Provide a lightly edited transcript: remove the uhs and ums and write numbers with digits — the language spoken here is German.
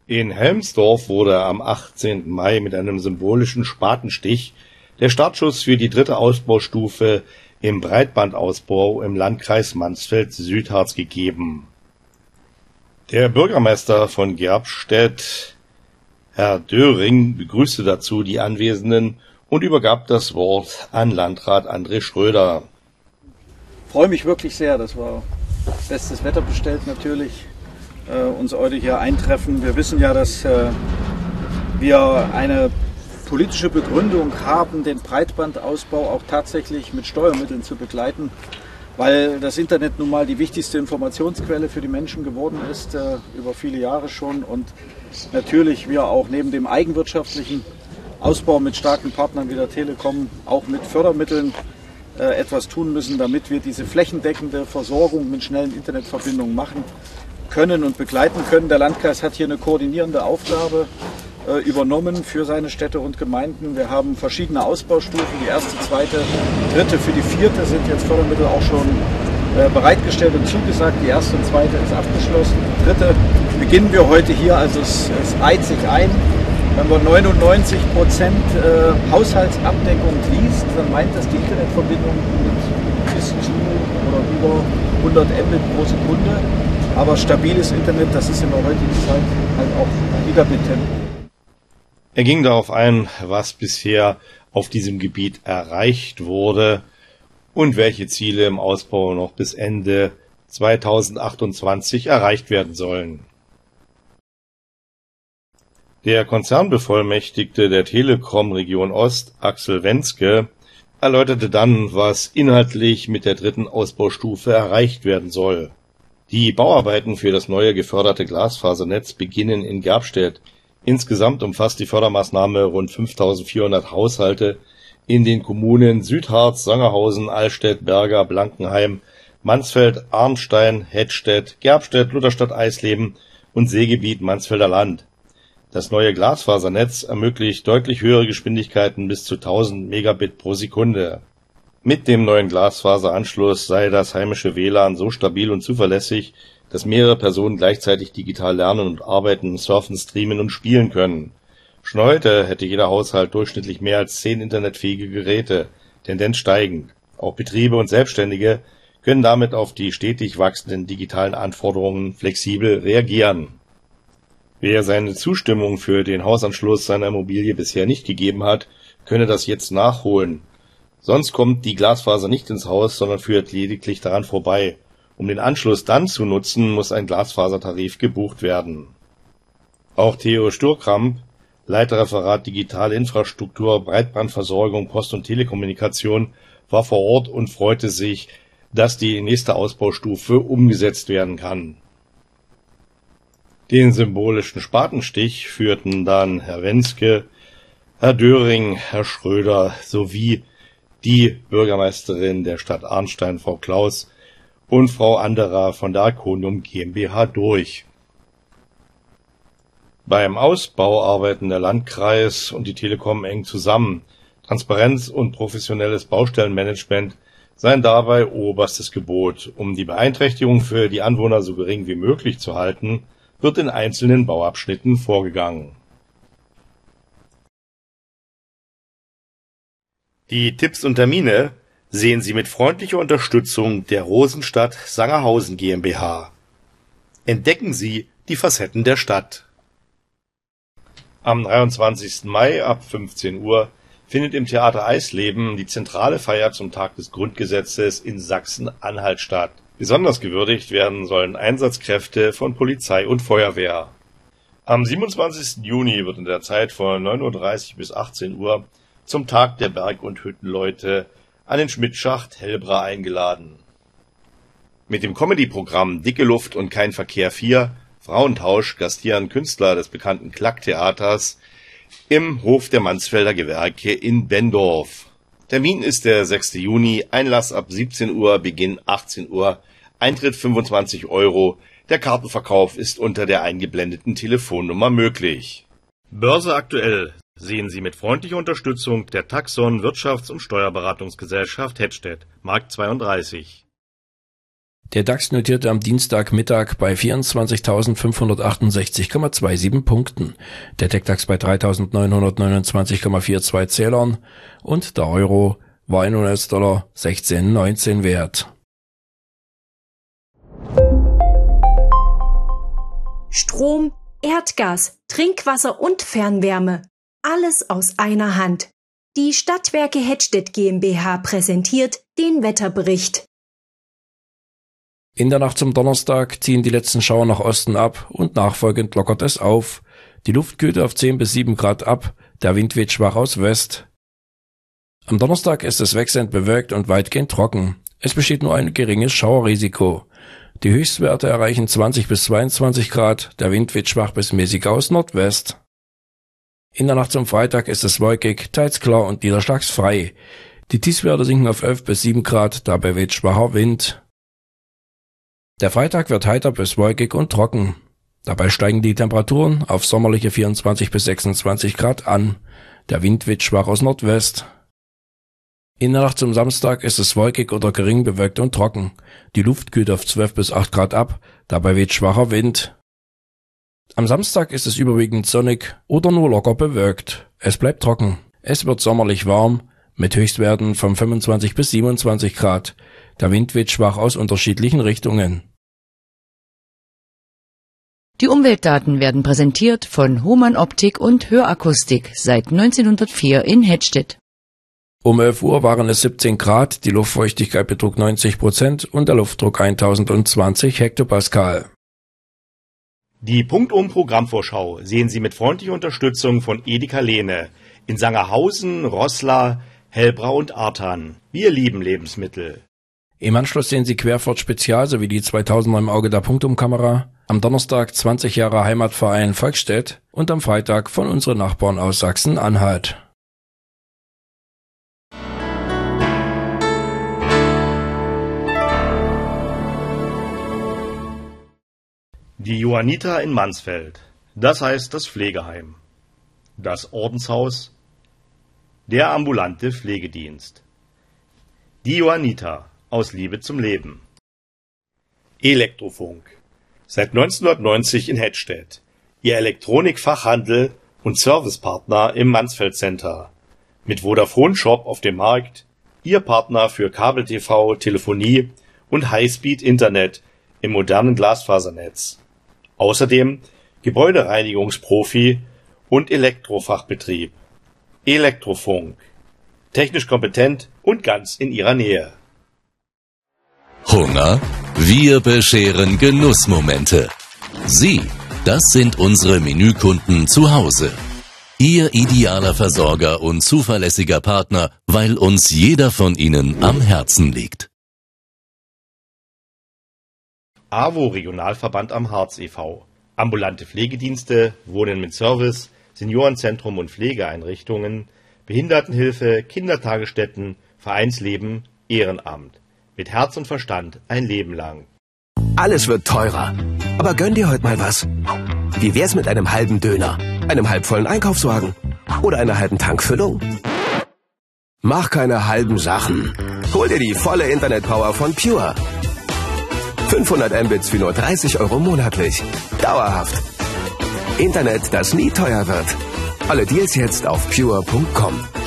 In Helmsdorf wurde am 18. Mai mit einem symbolischen Spatenstich der Startschuss für die 3. Ausbaustufe im Breitbandausbau im Landkreis Mansfeld-Südharz gegeben. Der Bürgermeister von Gerbstedt, Herr Döring, begrüßte dazu die Anwesenden und übergab das Wort an Landrat André Schröder. Ich freue mich wirklich sehr, das war bestes Wetter bestellt natürlich, uns heute hier eintreffen. Wir wissen ja, dass wir eine politische Begründung haben, den Breitbandausbau auch tatsächlich mit Steuermitteln zu begleiten, weil das Internet nun mal die wichtigste Informationsquelle für die Menschen geworden ist, über viele Jahre schon, und natürlich wir auch neben dem eigenwirtschaftlichen Ausbau mit starken Partnern wie der Telekom auch mit Fördermitteln etwas tun müssen, damit wir diese flächendeckende Versorgung mit schnellen Internetverbindungen machen können und begleiten können. Der Landkreis hat hier eine koordinierende Aufgabe übernommen für seine Städte und Gemeinden. Wir haben verschiedene Ausbaustufen. Die erste, zweite, dritte, für die vierte sind jetzt Fördermittel auch schon bereitgestellt und zugesagt. Die erste und zweite ist abgeschlossen. Die dritte beginnen wir heute hier. Also es reiht sich ein. Wenn man 99% Haushaltsabdeckung liest, dann meint das die Internetverbindung mit bis zu oder über 100 Mbit pro Sekunde. Aber stabiles Internet, das ist in der heutigen Zeit halt auch Gigabit-Tempo. Er ging darauf ein, was bisher auf diesem Gebiet erreicht wurde und welche Ziele im Ausbau noch bis Ende 2028 erreicht werden sollen. Der Konzernbevollmächtigte der Telekom Region Ost, Axel Wenske, erläuterte dann, was inhaltlich mit der 3. Ausbaustufe erreicht werden soll. Die Bauarbeiten für das neue geförderte Glasfasernetz beginnen in Gerbstedt. Insgesamt umfasst die Fördermaßnahme rund 5.400 Haushalte in den Kommunen Südharz, Sangerhausen, Allstedt, Berga, Blankenheim, Mansfeld, Arnstein, Hettstedt, Gerbstedt, Lutherstadt-Eisleben und Seegebiet Mansfelder Land. Das neue Glasfasernetz ermöglicht deutlich höhere Geschwindigkeiten bis zu 1000 Megabit pro Sekunde. Mit dem neuen Glasfaseranschluss sei das heimische WLAN so stabil und zuverlässig, dass mehrere Personen gleichzeitig digital lernen und arbeiten, surfen, streamen und spielen können. Schon heute hätte jeder Haushalt durchschnittlich mehr als 10 internetfähige Geräte, Tendenz steigend. Auch Betriebe und Selbstständige können damit auf die stetig wachsenden digitalen Anforderungen flexibel reagieren. Wer seine Zustimmung für den Hausanschluss seiner Immobilie bisher nicht gegeben hat, könne das jetzt nachholen. Sonst kommt die Glasfaser nicht ins Haus, sondern führt lediglich daran vorbei. Um den Anschluss dann zu nutzen, muss ein Glasfasertarif gebucht werden. Auch Theo Stürkramp, Leiterreferat Digitale Infrastruktur, Breitbandversorgung, Post- und Telekommunikation, war vor Ort und freute sich, dass die nächste Ausbaustufe umgesetzt werden kann. Den symbolischen Spatenstich führten dann Herr Wenske, Herr Döring, Herr Schröder sowie die Bürgermeisterin der Stadt Arnstein, Frau Klaus, und Frau Anderer von der Arconium GmbH durch. Beim Ausbau arbeiten der Landkreis und die Telekom eng zusammen. Transparenz und professionelles Baustellenmanagement seien dabei oberstes Gebot. Um die Beeinträchtigung für die Anwohner so gering wie möglich zu halten, wird in einzelnen Bauabschnitten vorgegangen. Die Tipps und Termine sehen Sie mit freundlicher Unterstützung der Rosenstadt Sangerhausen GmbH. Entdecken Sie die Facetten der Stadt. Am 23. Mai ab 15 Uhr findet im Theater Eisleben die zentrale Feier zum Tag des Grundgesetzes in Sachsen-Anhalt statt. Besonders gewürdigt werden sollen Einsatzkräfte von Polizei und Feuerwehr. Am 27. Juni wird in der Zeit von 9:30 Uhr bis 18 Uhr zum Tag der Berg- und Hüttenleute an den Schmidtschacht Hellbra eingeladen. Mit dem Comedy-Programm Dicke Luft und kein Verkehr 4, Frauentausch, gastieren Künstler des bekannten Klack-Theaters im Hof der Mansfelder Gewerke in Benndorf. Termin ist der 6. Juni, Einlass ab 17 Uhr, Beginn 18 Uhr, Eintritt 25 €, der Kartenverkauf ist unter der eingeblendeten Telefonnummer möglich. Börse aktuell sehen Sie mit freundlicher Unterstützung der Taxon Wirtschafts- und Steuerberatungsgesellschaft Hettstedt, Markt 32. Der DAX notierte am Dienstagmittag bei 24.568,27 Punkten, der TechDAX bei 3.929,42 Zählern und der Euro war in US-Dollar 16,19 wert. Strom, Erdgas, Trinkwasser und Fernwärme. Alles aus einer Hand. Die Stadtwerke Hettstedt GmbH präsentiert den Wetterbericht. In der Nacht zum Donnerstag ziehen die letzten Schauer nach Osten ab und nachfolgend lockert es auf. Die Luft kühlt auf 10 bis 7 Grad ab, der Wind weht schwach aus West. Am Donnerstag ist es wechselnd bewölkt und weitgehend trocken. Es besteht nur ein geringes Schauerrisiko. Die Höchstwerte erreichen 20 bis 22 Grad, der Wind weht schwach bis mäßig aus Nordwest. In der Nacht zum Freitag ist es wolkig, teils klar und niederschlagsfrei. Die Tiefstwerte sinken auf 11 bis 7 Grad, dabei weht schwacher Wind. Der Freitag wird heiter bis wolkig und trocken. Dabei steigen die Temperaturen auf sommerliche 24 bis 26 Grad an. Der Wind weht schwach aus Nordwest. In der Nacht zum Samstag ist es wolkig oder gering bewölkt und trocken. Die Luft kühlt auf 12 bis 8 Grad ab, dabei weht schwacher Wind. Am Samstag ist es überwiegend sonnig oder nur locker bewölkt. Es bleibt trocken. Es wird sommerlich warm, mit Höchstwerten von 25 bis 27 Grad. Der Wind weht schwach aus unterschiedlichen Richtungen. Die Umweltdaten werden präsentiert von Hohmann Optik und Hörakustik seit 1904 in Hettstedt. Um 11 Uhr waren es 17 Grad, die Luftfeuchtigkeit betrug 90% und der Luftdruck 1020 Hektopascal. Die Punktum-Programmvorschau sehen Sie mit freundlicher Unterstützung von Edeka Lehne in Sangerhausen, Roßla, Hellbrau und Arthan. Wir lieben Lebensmittel. Im Anschluss sehen Sie Querfurt Spezial sowie die 2000er im Auge der Punktumkamera. Am Donnerstag 20 Jahre Heimatverein Volkstedt und am Freitag von unseren Nachbarn aus Sachsen-Anhalt. Die Johanniter in Mansfeld, das heißt das Pflegeheim, das Ordenshaus, der ambulante Pflegedienst. Die Johanniter aus Liebe zum Leben. Elektrofunk, seit 1990 in Hettstedt, Ihr Elektronikfachhandel und Servicepartner im Mansfeld Center. Mit Vodafone Shop auf dem Markt, Ihr Partner für Kabel-TV, Telefonie und Highspeed-Internet im modernen Glasfasernetz. Außerdem Gebäudereinigungsprofi und Elektrofachbetrieb. Elektrofunk. Technisch kompetent und ganz in Ihrer Nähe. Hunger? Wir bescheren Genussmomente. Sie, das sind unsere Menükunden zu Hause. Ihr idealer Versorger und zuverlässiger Partner, weil uns jeder von Ihnen am Herzen liegt. AWO Regionalverband am Harz e.V. Ambulante Pflegedienste, Wohnen mit Service, Seniorenzentrum und Pflegeeinrichtungen, Behindertenhilfe, Kindertagesstätten, Vereinsleben, Ehrenamt. Mit Herz und Verstand ein Leben lang. Alles wird teurer. Aber gönn dir heute mal was. Wie wär's mit einem halben Döner, einem halbvollen Einkaufswagen oder einer halben Tankfüllung? Mach keine halben Sachen. Hol dir die volle Internetpower von Pure. 500 Mbits für nur 30 € monatlich. Dauerhaft. Internet, das nie teuer wird. Alle Deals jetzt auf pure.com.